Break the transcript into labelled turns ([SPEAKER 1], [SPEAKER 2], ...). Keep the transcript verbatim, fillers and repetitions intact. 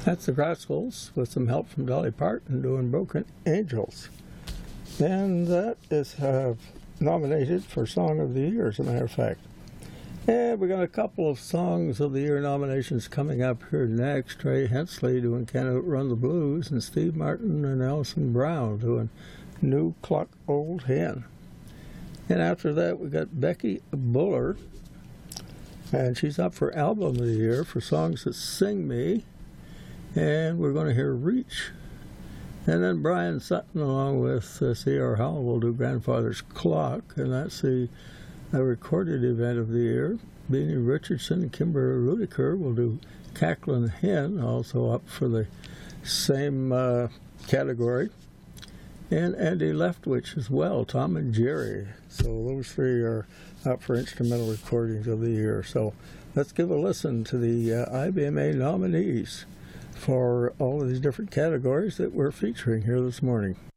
[SPEAKER 1] That's the Rascals with some help from Dolly Parton doing Broken Angels. And that is uh, nominated for Song of the Year, as a matter of fact. And we got a couple of Songs of the Year nominations coming up here next. Trey Hensley doing Can't Outrun the Blues, and Steve Martin and Alison Brown doing New Cluck Old Hen. And after that, we got Becky Bullard, and she's up for Album of the Year for Songs That Sing Me. And we're going to hear Reach. And then Brian Sutton, along with uh, C R. Howell, will do Grandfather's Clock, and that's the a recorded event of the year. Beanie Richardson and Kimber Rudiker will do Cacklin' Hen, also up for the same uh, category. And Andy Leftwich as well, Tom and Jerry. So those three are up for instrumental recordings of the year. So let's give a listen to the uh, I B M A nominees for all of these different categories that we're featuring here this morning.